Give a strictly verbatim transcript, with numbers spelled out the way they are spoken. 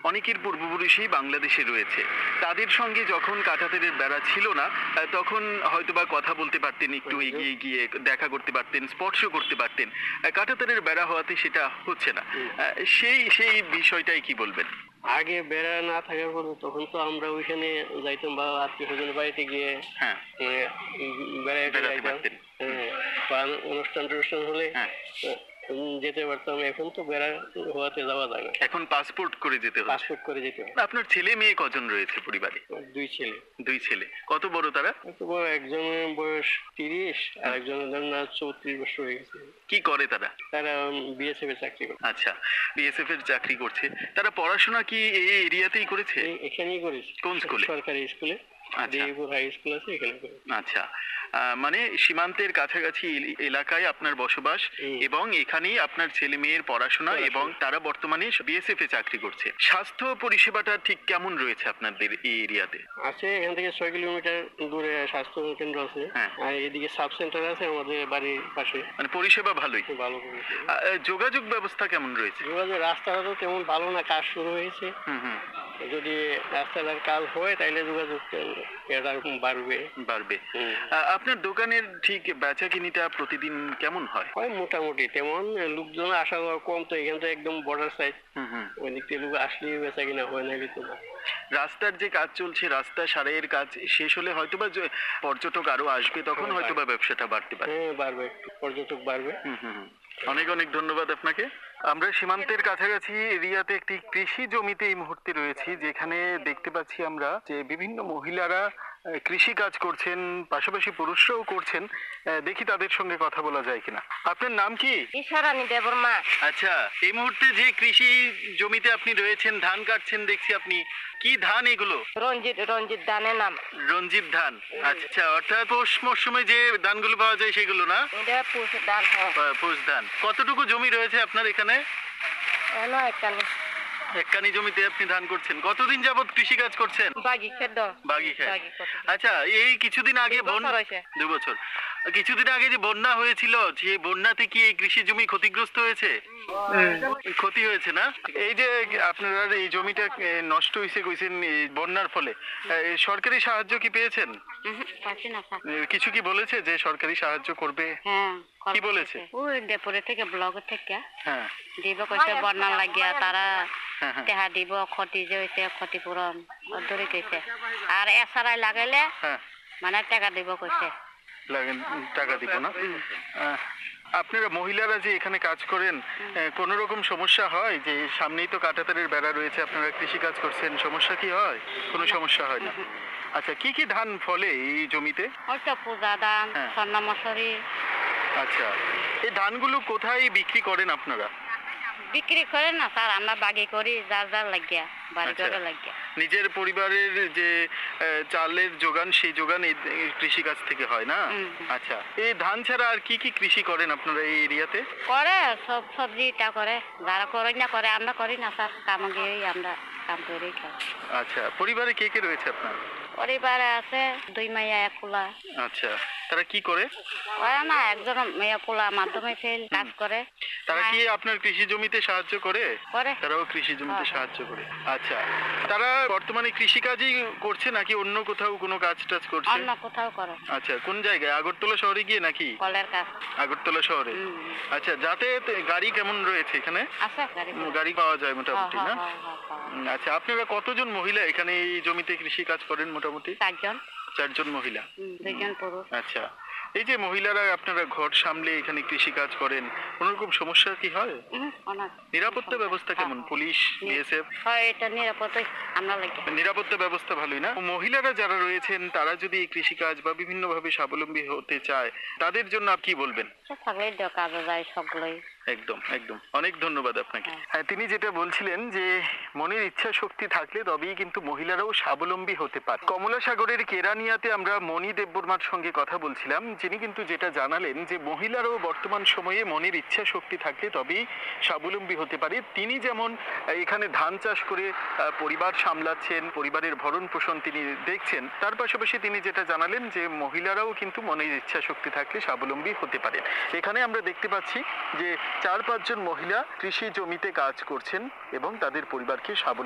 অনেকের পূর্বপুরুষই বাংলাদেশে রয়েছে, তাদের সঙ্গে যখন কাঁটাতারের বেড়া ছিল না আহ, তখন হয়তোবা কথা বলতে পারতেন, একটু এগিয়ে গিয়ে দেখা করতে পারতেন, স্পর্শ করতে পারতেন। আহ, কাঁটাতারের বেড়া হওয়াতে সেটা হচ্ছে না। আহ, সেই সেই বিষয়টাই কি বলবেন? আগে বেড়া না থাকার পরে তখন তো আমরা ওইখানে যাইতাম বা আত্মীয় স্বজনের বাড়িতে গিয়ে হ্যাঁ, মানে উম বেড়াইতে বেড়াতে যাইতাম। পারতেন। হ্যাঁ, বা অনুষ্ঠান টনুষ্ঠান হলে হ্যাঁ, উম, যেতে পারতাম। এখন তো বেড়া হওয়াতে যাওয়া যায় না, এখন পাসপোর্ট করে যেতে হচ্ছে। পাসপোর্ট করে যেতে হয়। আপনার ছেলে মেয়ে কজন রয়েছে পরিবারে? দুই ছেলে। দুই ছেলে। কত বড় তারা? এত বড় একজনের বয়স তিরিশ আর একজনের ধরেন না চৌত্রিশ বছর হয়ে গেছে। কি করে তারা? তারা বিএসএফ এর চাকরি করে। আচ্ছা, বিএসএফ এর চাকরি করছে। তারা পড়াশোনা কি এই এরিয়াতেই করেছে? এই- এখানেই করেছি। কোন স্কুলে? সরকারি স্কুলে। আচ্ছা। দেবীপুর হাই স্কুল আছে, এখানে করে। আচ্ছা, আহ, মানে সীমান্তের কাছাকাছি এল- এলাকায় আপনার বসবাস হুম। এবং এখানেই আপনার ছেলে মেয়ের পড়াশোনা পড়াশোনা। এবং তারা বর্তমানে বিএসএফ এ চাকরি করছে। স্বাস্থ্য পরিষেবাটা ঠিক কেমন রয়েছে আপনাদের এই এরিয়াতে? আছে, এখান থেকে ছয় কিলোমিটার দূরে স্বাস্থ্য কেন্দ্র আছে। হ্যাঁ। আর এদিকে সাব সেন্টার আছে আমাদের বাড়ির পাশে। মানে পরিষেবা ভালোই। খুব ভালো করেছে। আহ, যোগাযোগ ব্যবস্থা কেমন রয়েছে? যোগাযোগ রাস্তাটা তো তেমন ভালো না, কাজ শুরু হয়েছে। হুম হুম, যদি রাস্তাটার কাজ হয় তাহলে যোগাযোগ এটা বাড়বে। বাড়বে। হুম। আহ, আপনার দোকানের ঠিক বেচা কিনিটা প্রতিদিন কেমন হয়? হয় মোটামুটি, তেমন লোকজন আসা যাওয়া কম তো, এখান থেকে একদম বর্ডার সাইড। হুম হুম। ওই দিক থেকে লোক আসলে বেচা কিনা হয় না কিছু না। রাস্তার যে কাজ চলছে, রাস্তা সারাইয়ের কাজ শেষ হলে হয়তোবা যে পর্যটক আরো আসবে, তখন হ্যাঁ, হয়তোবা ব্যবসাটা বাড়তে পারে। হ্যাঁ বাড়বে, একটু পর্যটক বাড়বে। হুম হুম হুম। অনেক অনেক ধন্যবাদ আপনাকে। আমরা সীমান্তের কাছাকাছি এরিয়াতে একটি কৃষি জমিতে এই মুহূর্তে রয়েছি, যেখানে দেখতে পাচ্ছি আমরা যে বিভিন্ন মহিলারা আহ, কৃষি কাজ করছেন, পাশাপাশি পুরুষরাও করছেন। আহ, দেখি তাদের সঙ্গে কথা বলা যায় কিনা। আপনার নাম কি? ঈশ্বরানী দেবর্মা। আচ্ছা, এই মুহূর্তে যে কৃষি জমিতে আপনি রয়েছেন, ধান কাটছেন দেখছি আপনি। কি ধান এগুলো? রঞ্জিত রঞ্জিত ধানের নাম। রঞ্জিত ধান। আচ্ছা, অর্থাৎ পৌষ মরশুমে যে ধানগুলো পাওয়া যায় সেগুলো না? এটা পুষে ধান হয়। আহ, পৌষ ধান। কতটুকু জমি রয়েছে আপনার এখানে? এন একখানে একখানি জমিতে আপনি ধান করছেন। কতদিন যাবত কৃষি কাজ করছেন? বাগি খেদ বাগি খায়। বাগি কত। আচ্ছা, এই কিছুদিন আগে দুই বছর বন্যা, হয়েছে। দুই বছর কিছুদিন আগে যে বন্যা হয়েছিল, যে বন্যাতে কি এই কৃষি জমি ক্ষতিগ্রস্ত হয়েছে? ক্ষতি হয়েছে না? এই যে আপনারা এই জমিটা এ, নষ্ট হয়েছে কইছেন এই বন্যার ফলে, এ, সরকারি সাহায্য কি পেয়েছেন? উহু, পাচ্ছি না স্যার। এ, কিছু কি বলেছে যে সরকারি সাহায্য করবে? হ্যাঁ। কি বলেছে? ওই ডেপুরে থেকে ব্লকের থেকে হ্যাঁ দিব কইছে বন্যা লাগিয়া তারা হ্যাঁ হ্যাঁ টেহা দিব, ক্ষতি যে হয়েছে ক্ষতিপূরণ ধরে কইছে। আর এসআরআই লাগাইলে হ্যাঁ, মানে টাকা দিব কইছে। লাগেন টাকা দিব না? আহ, আপনারা মহিলারা যে এখানে কাজ করেন, কোন রকম সমস্যা হয়? যে সামনেই তো কাঁটাতারের বেড়া রয়েছে, আপনারা কৃষি কাজ করছেন, সমস্যা কি হয়? কোনো সমস্যা হয় না? আচ্ছা, কি কি ধান ফলে এই জমিতে? হয়তো পূজা ধান, হ্যাঁ। স্বর্ণা মশুরি আচ্ছা, এই ধানগুলো কোথায় বিক্রি করেন আপনারা? বিক্রি করে না স্যার, আমরা বাগি করি যার যার লাগিয়া, বাড়ি আচ্ছা। ঘরে লাগিয়া। নিজের পরিবারের যে আহ, চালের যোগান, সেই যোগান এই কৃষি কাজ থেকে হয় না? হুম। আচ্ছা, এই ধান ছাড়া আর কি কি কৃষি করেন আপনারা এই এরিয়াতে? করে সব সবজিটা করে, যারা করে না করে, আমরা করি না স্যার, কাম গিয়ে আমরা কাম করেই খাই। আচ্ছা, পরিবারে কে কে রয়েছে আপনার? পরিবারে আছে দুই মাইয়া এক পোলা। আচ্ছা, তারা কি করে? ওরা না একজন মেয়ে পোলা মাধ্যমে ফেল কাজ করে। তারা কি আপনার কৃষি জমিতে সাহায্য করে? করে। তারাও কৃষি জমিতে হ্যাঁ। সাহায্য করে। আচ্ছা, তারা বর্তমানে কৃষি কাজই করছে নাকি অন্য কোথাও কোনো কাজ টাজ করছে? অন্য কোথাও করে, আচ্ছা, কোন জায়গায়? আগরতলা শহরে গিয়ে নাকি? কলের কাজ। আগরতলা শহরে। হুম। আচ্ছা, যাতায়াত গাড়ি কেমন রয়েছে এখানে? আছে গাড়ি। উম, গাড়ি পাওয়া যায় হ্যাঁ, মোটামুটি না? হ্যাঁ, হ্যাঁ, হ্যাঁ, হ্যাঁ। উম, আচ্ছা, আপনারা কতজন মহিলা এখানে এই জমিতে কৃষি কাজ করেন মোটামুটি? চারজন। চারজন মহিলা। হুম, দুইজন পুরুষ। আচ্ছা, এই যে মহিলারা আপনারা ঘর সামলে এখানে কৃষি কাজ করেন, কোন রকম সমস্যা কি হয়? হুম, অনেক। নিরাপত্তা ব্যবস্থা কেমন? হ্যাঁ। Police, BSF? হয় এটা নিরাপত্তাই আমরা লাগে। নিরাপত্তা ব্যবস্থা ভালোই না? মহিলারা যারা রয়েছেন তারা যদি এই কৃষিকাজ বা বিভিন্ন ভাবে স্বাবলম্বী হতে চায়, তাদের জন্য আপনি কি বলবেন? সে থাকলেই তো কাজে যায় সবগুলোই। একদম একদম, অনেক ধন্যবাদ আপনাকে। হ্যাঁ। হ্যাঁ, তিনি যেটা বলছিলেন যে মনের ইচ্ছা শক্তি থাকলে তবেই কিন্তু মহিলারাও স্বাবলম্বী হতে পারে। কমলা সাগরের কেরানিয়াতে আমরা মণি দেববর্মার সঙ্গে কথা বলছিলাম, যিনি কিন্তু যেটা জানালেন যে মহিলারাও বর্তমান সময়ে মনের ইচ্ছা শক্তি থাকলে তবেই স্বাবলম্বী হতে পারে। তিনি যেমন আহ, এখানে ধান চাষ করে আহ, পরিবার সামলাচ্ছেন, পরিবারের ভরণ পোষণ তিনি দেখছেন, তার পাশাপাশি তিনি যেটা জানালেন যে মহিলারাও কিন্তু মনের ইচ্ছা শক্তি থাকলে স্বাবলম্বী হতে পারেন। এখানে আমরা দেখতে পাচ্ছি যে চার পাঁচজন মহিলা কৃষি জমিতে কাজ করছেন এবং তাদের পরিবারকে স্বাবলম্বী